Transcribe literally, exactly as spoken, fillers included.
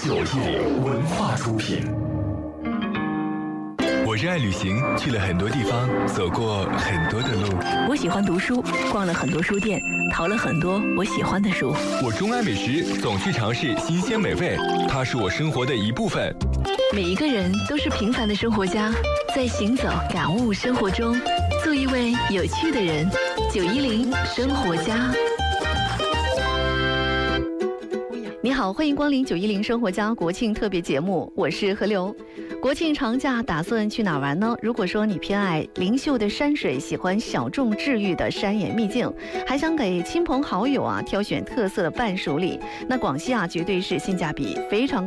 九一零文化出品。 我热爱旅行，去了很多地方，走过很多的路。 我喜欢读书，逛了很多书店，淘了很多我喜欢的书。 我钟爱美食，总去尝试新鲜美味，它是我生活的一部分。 每一个人都是平凡的生活家，在行走、感悟生活中，做一位有趣的人。九一零生活家。你好，欢迎光临九一零生活家国庆特别节目，我是何流。国庆长假打算去哪玩呢？如果说你偏爱灵秀的山水，喜欢小众治愈的山野秘境，还想给亲朋好友啊挑选特色的伴手礼，那广西啊绝对是性价比非常